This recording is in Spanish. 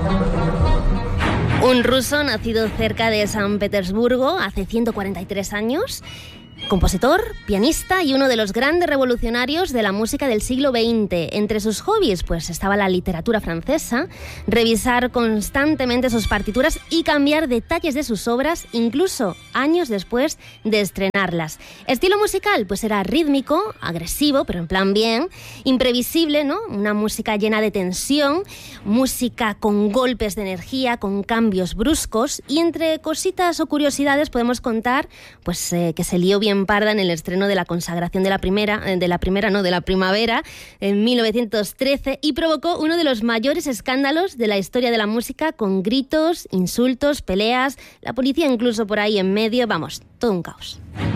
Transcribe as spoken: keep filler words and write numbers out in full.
Un ruso nacido cerca de San Petersburgo hace ciento cuarenta y tres años, compositor, pianista y uno de los grandes revolucionarios de la música del siglo veinte. Entre sus hobbies, pues estaba la literatura francesa, revisar constantemente sus partituras y cambiar detalles de sus obras, incluso años después de estrenarlas. Estilo musical, pues era rítmico, agresivo, pero en plan bien, imprevisible, ¿no? Una música llena de tensión, música con golpes de energía, con cambios bruscos, y entre cositas o curiosidades podemos contar, pues eh, que se lió bien parda en el estreno de la consagración de la primera, de la primera no, de la primavera, en mil novecientos trece, y provocó uno de los mayores escándalos de la historia de la música, con gritos, insultos, peleas, la policía incluso por ahí en medio, vamos, todo un caos.